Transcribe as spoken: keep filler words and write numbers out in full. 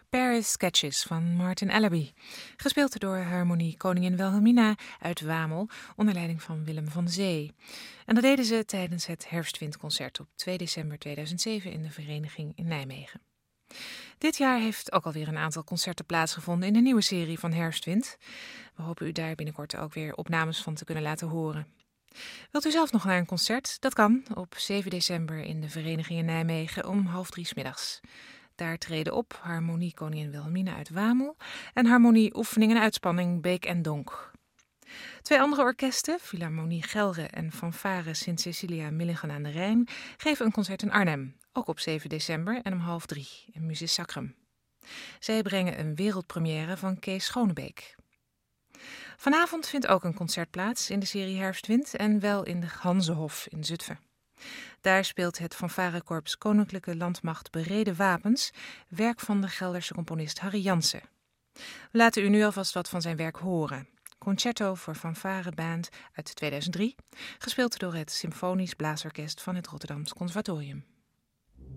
Paris Sketches van Martin Ellerby, gespeeld door Harmonie Koningin Wilhelmina uit Wamel onder leiding van Willem van Zee. En dat deden ze tijdens het Herfstwindconcert op twee december tweeduizend zeven in de Vereniging in Nijmegen. Dit jaar heeft ook alweer een aantal concerten plaatsgevonden in de nieuwe serie van Herfstwind. We hopen u daar binnenkort ook weer opnames van te kunnen laten horen. Wilt u zelf nog naar een concert? Dat kan op zeven december in de Vereniging in Nijmegen om half drie 's middags. Daar treden op Harmonie Koningin Wilhelmina uit Wamel en Harmonie Oefening en Uitspanning Beek en Donk. Twee andere orkesten, Philharmonie Gelre en Fanfare Sint Cecilia Millingen aan de Rijn, geven een concert in Arnhem, ook op zeven december en om half drie in Musis Sacrum. Zij brengen een wereldpremière van Kees Schonebeek. Vanavond vindt ook een concert plaats in de serie Herfstwind en wel in de Hanzehof in Zutphen. Daar speelt het fanfarekorps Koninklijke Landmacht Bereden Wapens, werk van de Gelderse componist Harry Jansen. We laten u nu alvast wat van zijn werk horen. Concerto voor fanfareband uit tweeduizend drie, gespeeld door het Symfonisch Blaasorkest van het Rotterdams Conservatorium.